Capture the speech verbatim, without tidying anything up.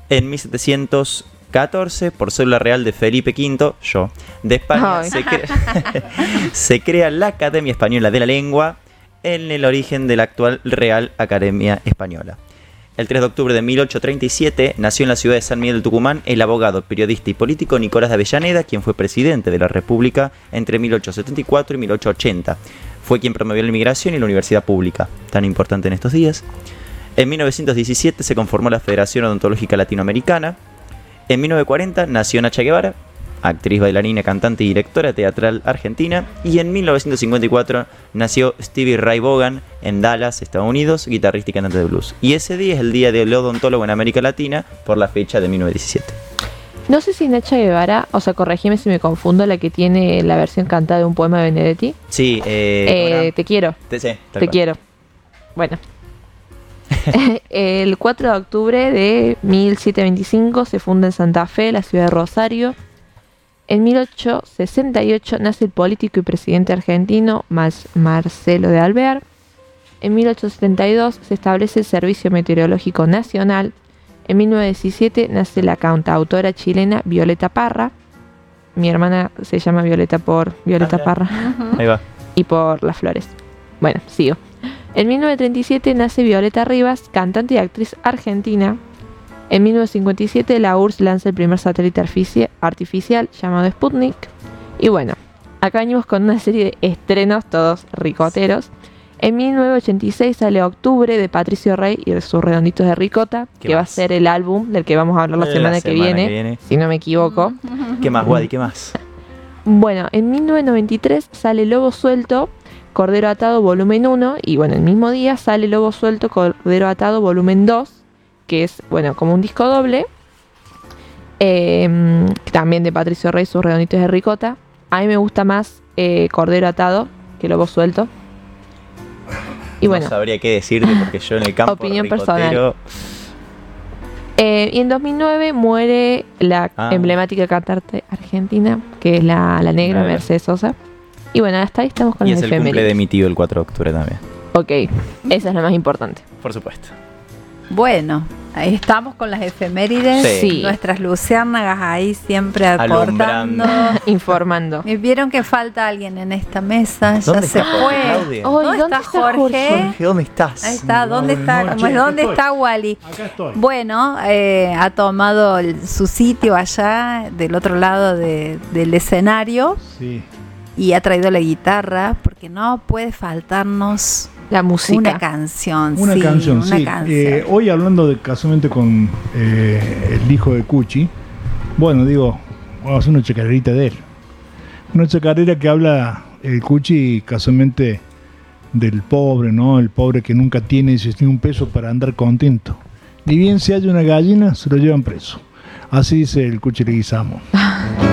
En mil setecientos catorce, por cédula real de Felipe quinto, yo, de España, se crea, se crea la Academia Española de la Lengua, en el origen de la actual Real Academia Española. El tres de octubre de mil ochocientos treinta y siete nació en la ciudad de San Miguel de Tucumán el abogado, periodista y político Nicolás de Avellaneda, quien fue presidente de la República entre mil ochocientos setenta y cuatro y mil ochocientos ochenta. Fue quien promovió la inmigración y la universidad pública, tan importante en estos días. En mil novecientos diecisiete se conformó la Federación Odontológica Latinoamericana. En mil novecientos cuarenta nació Nacha Guevara, actriz, bailarina, cantante y directora teatral argentina. Y en mil novecientos cincuenta y cuatro nació Stevie Ray Vaughan en Dallas, Estados Unidos, guitarrista y cantante de blues. Y ese día es el día del odontólogo en América Latina por la fecha de mil novecientos diecisiete. No sé si Nacha Guevara, o sea, corregime si me confundo, la que tiene la versión cantada de un poema de Benedetti. Sí, eh, eh, te quiero. Te, sí, te cual. quiero. Bueno. El cuatro de octubre de mil setecientos veinticinco se funda en Santa Fe, la ciudad de Rosario. En mil ochocientos sesenta y ocho nace el político y presidente argentino Marcelo de Alvear. En mil ochocientos setenta y dos se establece el Servicio Meteorológico Nacional. En mil novecientos diecisiete nace la cantautora chilena Violeta Parra. Mi hermana se llama Violeta por Violeta ah, Parra. Ahí va. Y por las flores. Bueno, sigo. En mil novecientos treinta y siete nace Violeta Rivas, cantante y actriz argentina. En mil novecientos cincuenta y siete la U R S S lanza el primer satélite artifici- artificial llamado Sputnik. Y bueno, acá venimos con una serie de estrenos todos ricoteros. En mil novecientos ochenta y seis sale Octubre de Patricio Rey y de sus Redonditos de Ricota, que va a ser el álbum del que vamos a hablar la, semana, la semana, que, viene, que viene, si no me equivoco. ¿Qué más, Wadi? ¿Qué más? Bueno, en mil novecientos noventa y tres sale Lobo Suelto, Cordero Atado volumen uno, y bueno, el mismo día sale Lobo Suelto, Cordero Atado volumen dos, que es, bueno, como un disco doble, eh, también de Patricio Rey, sus Redonditos de Ricota. A mí me gusta más eh, Cordero Atado que Lobo Suelto. Y bueno, no sabría qué decirte porque yo en el campo opinión ricotero... personal. Eh, y en dos mil nueve muere la ah. emblemática cantante argentina, que es la, la negra Nada. Mercedes Sosa. Y bueno, hasta ahí estamos con y las es el efemérides. Cumple de mi tío el cuatro de octubre también. Ok, esa es la más importante. Por supuesto. Bueno, ahí estamos con las efemérides. Sí. Nuestras luciérnagas ahí siempre aportando, informando. Y vieron que falta alguien en esta mesa. Ya se fue. Oh, ¿Dónde, ¿Dónde está Jorge? Jorge? ¿Dónde estás? Ahí está. ¿Dónde no, está? no, ¿Dónde estoy. está Wally? Acá estoy. Bueno, eh, ha tomado el, su sitio allá del otro lado de, del escenario. Sí. Y ha traído la guitarra porque no puede faltarnos la música. Una canción, una sí. Canción, una sí. canción. Eh, hoy hablando de, casualmente con eh, el hijo de Cuchi, bueno, digo, vamos a hacer una chacarerita de él. Una chacarera que habla el Cuchi casualmente del pobre, ¿no? El pobre que nunca tiene ni un peso para andar contento. Ni bien se halla una gallina, se lo llevan preso. Así dice el Cuchi Leguizamo.